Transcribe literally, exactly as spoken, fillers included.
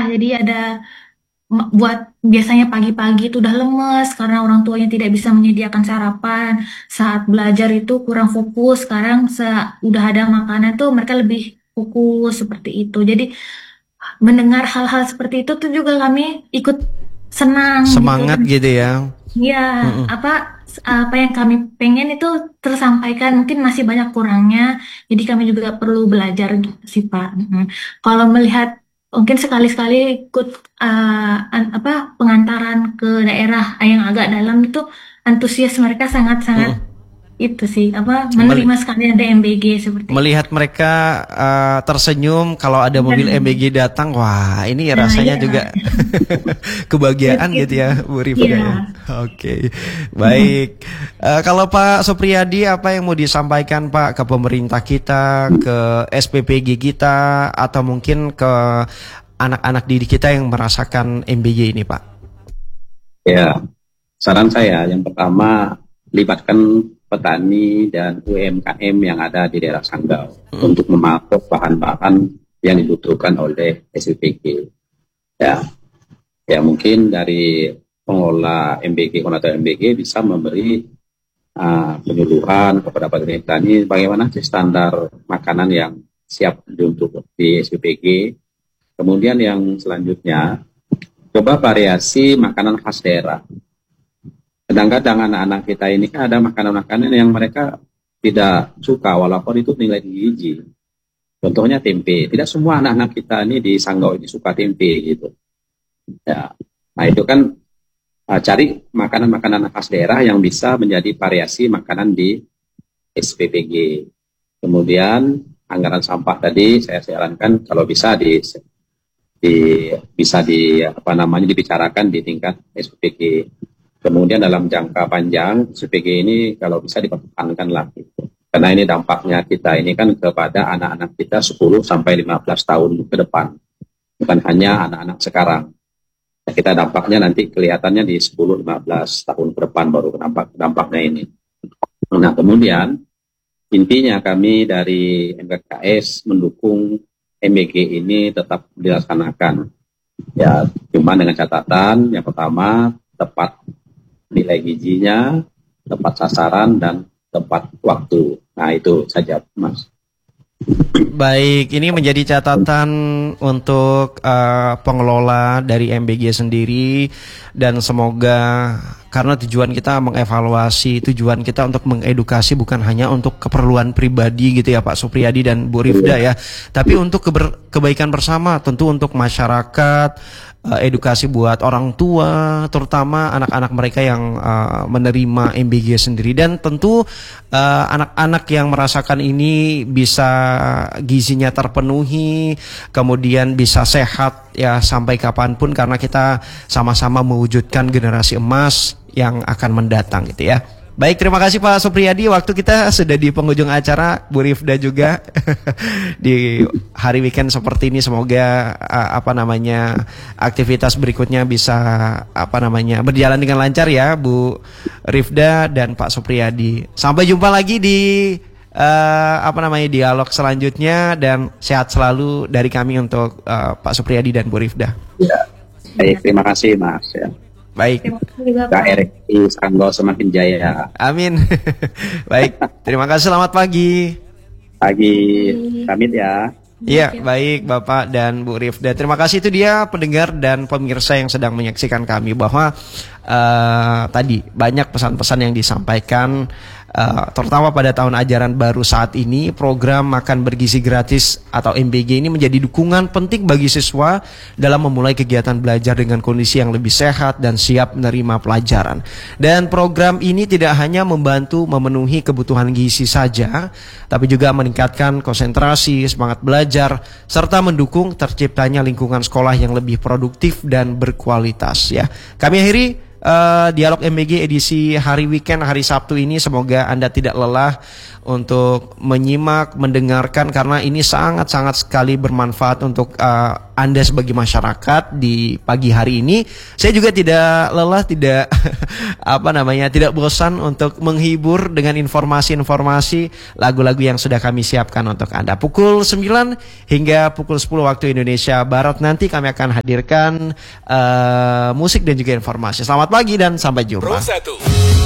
Jadi ada ma- buat biasanya pagi-pagi itu udah lemes karena orang tuanya tidak bisa menyediakan sarapan. Saat belajar itu kurang fokus. Sekarang se udah ada makanan tuh mereka lebih fokus seperti itu. Jadi mendengar hal-hal seperti itu tuh juga kami ikut senang gitu Semangat kan. gitu ya. Ya, Mm-mm. apa apa yang kami pengen itu tersampaikan, mungkin masih banyak kurangnya, jadi kami juga perlu belajar gitu sih Pak. Mm. Kalau melihat mungkin sekali-sekali ikut uh, an- apa pengantaran ke daerah yang agak dalam itu, antusias mereka sangat-sangat Mm-mm. itu sih apa Mel- menerima sekali ada M B G seperti itu. Melihat mereka eh, tersenyum kalau ada mobil Dan, M B G datang, wah ini nah rasanya ya, juga kebahagiaan gitu ya, Bu ya. Rifda ya. Oke, baik. Eh, kalau Pak Supriyadi, apa yang mau disampaikan Pak ke pemerintah kita, ke S P P G kita, atau mungkin ke anak-anak didik kita yang merasakan M B G ini Pak? Ya, saran saya yang pertama libatkan petani dan U M K M yang ada di daerah Sanggau Hmm. untuk mematok bahan-bahan yang dibutuhkan oleh S P P G. Ya, ya mungkin dari pengelola M B G, koordinator M B G bisa memberi uh, penyuluhan kepada petani bagaimana sih standar makanan yang siap untuk di S P P G. Kemudian yang selanjutnya, coba variasi makanan khas daerah. Kadang-kadang anak-anak kita ini kan ada makanan-makanan yang mereka tidak suka walaupun itu nilai gizi. Contohnya tempe. Tidak semua anak-anak kita ini di Sanggau ini suka tempe gitu. Ya. Nah itu kan uh, cari makanan-makanan khas daerah yang bisa menjadi variasi makanan di S P P G. Kemudian anggaran sampah tadi saya sarankan kalau bisa di, di bisa di apa namanya dibicarakan di tingkat S P P G. Kemudian dalam jangka panjang S P P G ini kalau bisa dipertahankan lagi. Karena ini dampaknya kita ini kan kepada anak-anak kita sepuluh sampai lima belas tahun ke depan. Bukan hanya anak-anak sekarang. Nah, kita dampaknya nanti kelihatannya di sepuluh sampai lima belas tahun ke depan baru dampak dampaknya ini. Nah, kemudian intinya kami dari M K K S mendukung M B G ini tetap dilaksanakan. Ya, cuma dengan catatan yang pertama tepat nilai gizinya, tepat sasaran, dan tepat waktu. Nah, itu saja, Mas. Baik, ini menjadi catatan untuk uh, pengelola dari M B G sendiri, dan semoga karena tujuan kita mengevaluasi, tujuan kita untuk mengedukasi bukan hanya untuk keperluan pribadi gitu ya Pak Supriyadi dan Bu Rifda ya, tapi untuk keber- kebaikan bersama, tentu untuk masyarakat, uh, edukasi buat orang tua, terutama anak-anak mereka yang uh, menerima M B G sendiri, dan tentu uh, anak-anak yang merasakan ini bisa gizinya terpenuhi, kemudian bisa sehat ya sampai kapanpun, karena kita sama-sama mewujudkan generasi emas yang akan mendatang gitu ya. Baik, terima kasih Pak Supriyadi. Waktu kita sudah di penghujung acara, Bu Rifda juga di hari weekend seperti ini. Semoga uh, apa namanya aktivitas berikutnya bisa apa namanya berjalan dengan lancar ya, Bu Rifda dan Pak Supriyadi. Sampai jumpa lagi di uh, apa namanya dialog selanjutnya, dan sehat selalu dari kami untuk uh, Pak Supriyadi dan Bu Rifda. Ya. Baik, terima kasih, Mas. Ya. Baik. Terima kasih juga K Pak. R I Sanggau semakin jaya. Amin. Baik, terima kasih. Selamat pagi. Pagi, pamit ya. Iya, baik Bapak dan Bu Rifda. Terima kasih, itu dia pendengar dan pemirsa yang sedang menyaksikan kami, bahwa uh, tadi banyak pesan-pesan yang disampaikan, uh, terutama pada tahun ajaran baru saat ini. Program makan bergizi gratis atau M B G ini menjadi dukungan penting bagi siswa dalam memulai kegiatan belajar dengan kondisi yang lebih sehat dan siap menerima pelajaran. Dan program ini tidak hanya membantu memenuhi kebutuhan gizi saja, tapi juga meningkatkan konsentrasi, semangat belajar, serta mendukung terciptanya lingkungan sekolah yang lebih produktif dan berkualitas ya. Kami akhiri Uh, dialog M B G edisi hari weekend hari Sabtu ini. Semoga Anda tidak lelah untuk menyimak, mendengarkan, karena ini sangat-sangat sekali bermanfaat untuk uh, Anda sebagai masyarakat di pagi hari ini. Saya juga tidak lelah, tidak apa namanya, tidak bosan untuk menghibur dengan informasi-informasi lagu-lagu yang sudah kami siapkan untuk Anda. Pukul sembilan hingga pukul sepuluh waktu Indonesia Barat nanti kami akan hadirkan uh, musik dan juga informasi. Selamat pagi dan sampai jumpa.